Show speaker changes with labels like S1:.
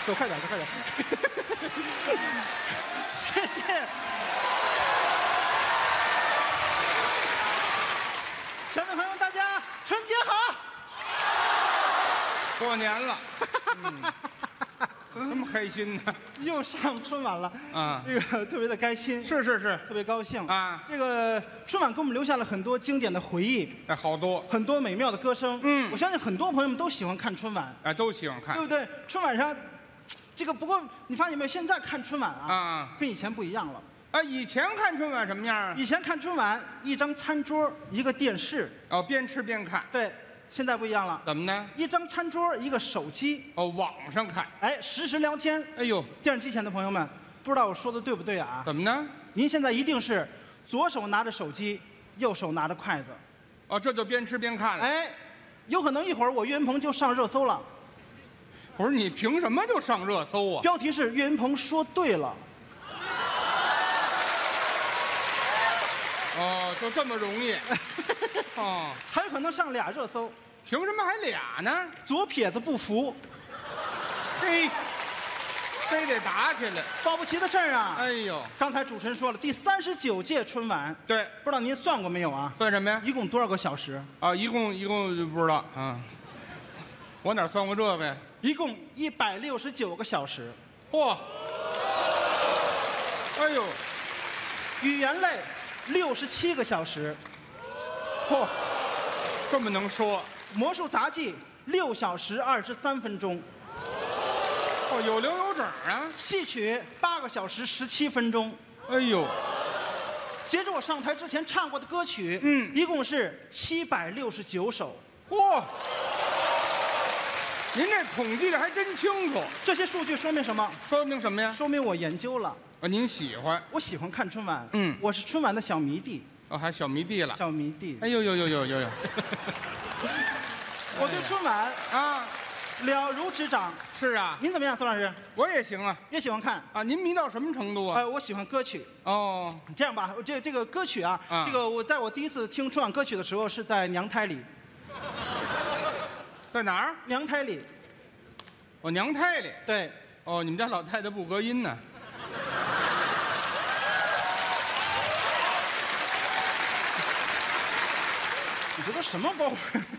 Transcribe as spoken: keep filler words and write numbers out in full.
S1: 走快点，走快点。谢谢。亲爱的朋友们，大家春节好！
S2: 过年了，嗯，这么开心呢？
S1: 又上春晚了
S2: 啊，
S1: 这个特别的开心，
S2: 是是是
S1: 特别高兴
S2: 啊！
S1: 这个春晚给我们留下了很多经典的回忆，
S2: 哎，好多，
S1: 很多美妙的歌声。
S2: 嗯
S1: 我相信很多朋友们都喜欢看春晚，
S2: 哎，都喜欢看
S1: 对不对？春晚上，这个不过你发现没有？现在看春晚啊，
S2: 啊。
S1: 跟以前不一样了。
S2: 啊，以前看春晚什么样啊？
S1: 以前看春晚，一张餐桌，一个电视，
S2: 哦，边吃边看，
S1: 对，现在不一样了，
S2: 怎么呢？
S1: 一张餐桌，一个手机，
S2: 哦，网上看。
S1: 哎，实时聊天。
S2: 哎呦，
S1: 电视机前的朋友们，不知道我说的对不对啊？
S2: 怎么呢？
S1: 您现在一定是左手拿着手机，右手拿着筷子，
S2: 哦，这就边吃边看了。
S1: 哎，有可能一会儿我岳云鹏就上热搜了，
S2: 不是你凭什么就上热搜啊？
S1: 标题是岳云鹏说对了。
S2: 哦，就这么容易？哦，
S1: 还有可能上俩热搜，
S2: 凭什么还俩呢？
S1: 左撇子不服，
S2: 嘿，非得打起来。
S1: 保不齐的事儿啊！
S2: 哎呦，
S1: 刚才主持人说了，第三十九届春晚，
S2: 对，
S1: 不知道您算过没有啊？
S2: 算什么呀？
S1: 一共多少个小时？
S2: 啊，一共一共就不知道啊。我哪算过这个呀？
S1: 一共一百六十九个小时。
S2: 嚯！哎呦，
S1: 语言类六十七个小时，
S2: 嚯，这么能说？
S1: 魔术杂技六小时二十三分钟，
S2: 哦，有零有整啊！
S1: 戏曲八个小时十七分钟。
S2: 哎呦，
S1: 接着我上台之前唱过的歌曲，
S2: 嗯
S1: 一共是七百六十九首。
S2: 嚯！您这统计的还真清楚，
S1: 这些数据说明什么？
S2: 说明什么呀？
S1: 说明我研究了。
S2: 啊，您喜欢？
S1: 我喜欢看春晚，
S2: 嗯
S1: 我是春晚的小迷弟，
S2: 哦，还小迷弟了。
S1: 小迷弟。
S2: 哎呦呦呦呦呦呦！
S1: 我对春晚
S2: 啊，
S1: 了如指掌。
S2: 是啊，
S1: 您怎么样，宋老师？
S2: 我也行啊。
S1: 也喜欢看？
S2: 啊，您迷到什么程度啊？
S1: 呃，我喜欢歌曲。
S2: 哦，
S1: 这样吧，这这个歌曲啊，
S2: 啊
S1: 这个我在我第一次听春晚歌曲的时候是在娘胎里，
S2: 在哪儿？
S1: 娘胎里。
S2: 哦，娘胎里。
S1: 对，
S2: 哦，你们家老太太不隔音呢。
S1: 你这都什么包袱？